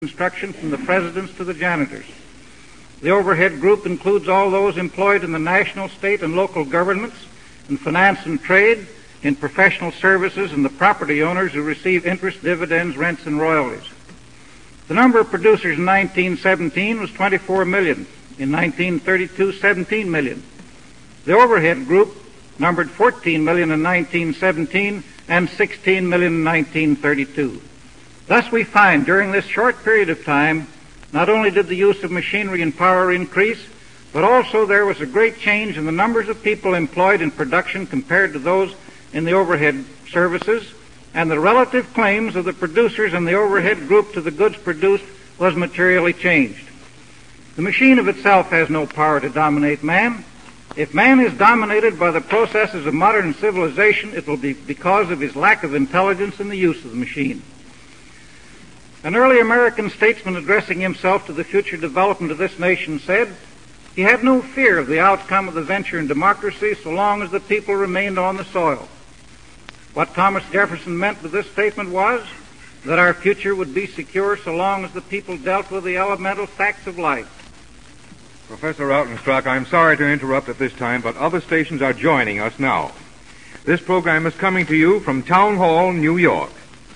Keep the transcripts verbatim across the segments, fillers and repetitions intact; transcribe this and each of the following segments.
instruction from the presidents to the janitors. The overhead group includes all those employed in the national, state, and local governments, in finance and trade, in professional services, and the property owners who receive interest, dividends, rents, and royalties. The number of producers in nineteen seventeen was twenty-four million. In nineteen thirty-two, seventeen million. The overhead group numbered fourteen million in nineteen seventeen and sixteen million in nineteen thirty-two. Thus we find during this short period of time, not only did the use of machinery and power increase, but also there was a great change in the numbers of people employed in production compared to those in the overhead services, and the relative claims of the producers and the overhead group to the goods produced was materially changed. The machine of itself has no power to dominate man. If man is dominated by the processes of modern civilization, it will be because of his lack of intelligence in the use of the machine. An early American statesman addressing himself to the future development of this nation said he had no fear of the outcome of the venture in democracy so long as the people remained on the soil. What Thomas Jefferson meant with this statement was that our future would be secure so long as the people dealt with the elemental facts of life. Professor Rautenstrauch, I'm sorry to interrupt at this time, but other stations are joining us now. This program is coming to you from Town Hall, New York.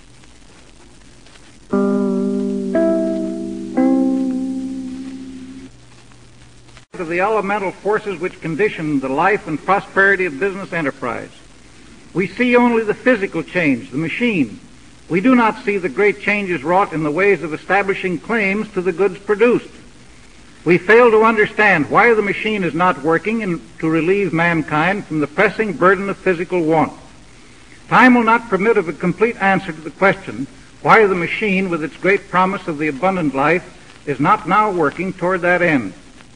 Of the elemental forces which condition the life and prosperity of business enterprise. We see only the physical change, the machine. We do not see the great changes wrought in the ways of establishing claims to the goods produced. We fail to understand why the machine is not working in, to relieve mankind from the pressing burden of physical want. Time will not permit of a complete answer to the question why the machine, with its great promise of the abundant life, is not now working toward that end.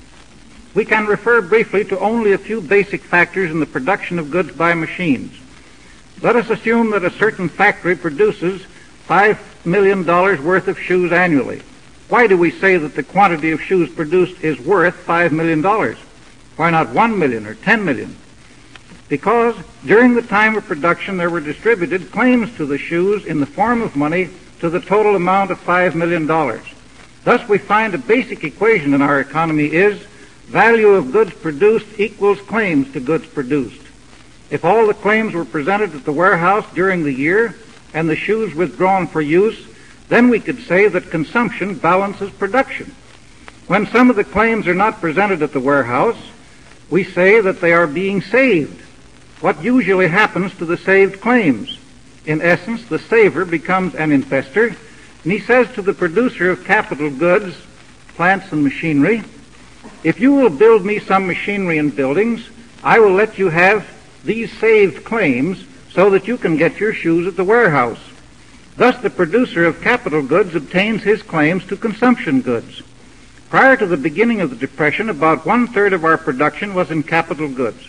We can refer briefly to only a few basic factors in the production of goods by machines. Let us assume that a certain factory produces five million dollars worth of shoes annually. Why do we say that the quantity of shoes produced is worth five million dollars? Why not one million or ten million? Because during the time of production there were distributed claims to the shoes in the form of money to the total amount of five million dollars. Thus we find a basic equation in our economy is value of goods produced equals claims to goods produced. If all the claims were presented at the warehouse during the year and the shoes withdrawn for use, then we could say that consumption balances production. When some of the claims are not presented at the warehouse, we say that they are being saved. What usually happens to the saved claims? In essence, the saver becomes an investor, and he says to the producer of capital goods, plants and machinery, if you will build me some machinery and buildings, I will let you have these saved claims so that you can get your shoes at the warehouse. Thus the producer of capital goods obtains his claims to consumption goods. Prior to the beginning of the Depression, about one-third of our production was in capital goods.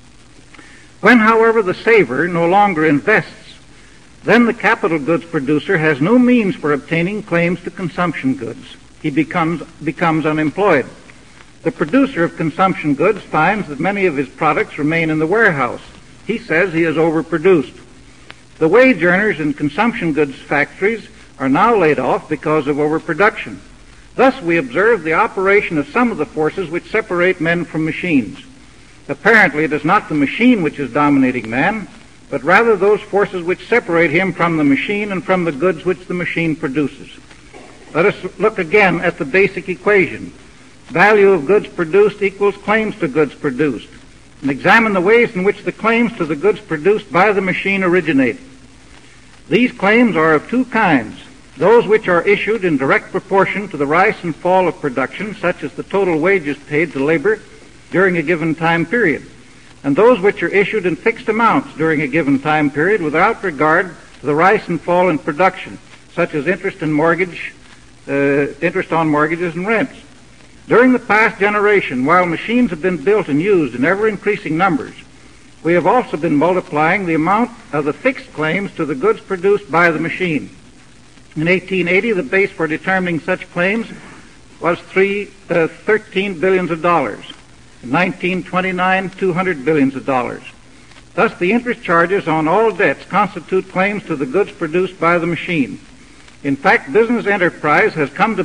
When, however, the saver no longer invests, then the capital goods producer has no means for obtaining claims to consumption goods. He becomes, becomes unemployed. The producer of consumption goods finds that many of his products remain in the warehouse. He says he has overproduced. The wage earners in consumption goods factories are now laid off because of overproduction. Thus we observe the operation of some of the forces which separate men from machines. Apparently it is not the machine which is dominating man, but rather those forces which separate him from the machine and from the goods which the machine produces. Let us look again at the basic equation. Value of goods produced equals claims to goods produced, and examine the ways in which the claims to the goods produced by the machine originate. These claims are of two kinds, those which are issued in direct proportion to the rise and fall of production, such as the total wages paid to labor during a given time period, and those which are issued in fixed amounts during a given time period without regard to the rise and fall in production, such as interest and mortgage, uh, interest on mortgages and rents. During the past generation, while machines have been built and used in ever-increasing numbers, we have also been multiplying the amount of the fixed claims to the goods produced by the machine. In eighteen eighty, the base for determining such claims was three, uh, thirteen billions of dollars. In nineteen twenty-nine, two hundred billions of dollars. Thus, the interest charges on all debts constitute claims to the goods produced by the machine. In fact, business enterprise has come to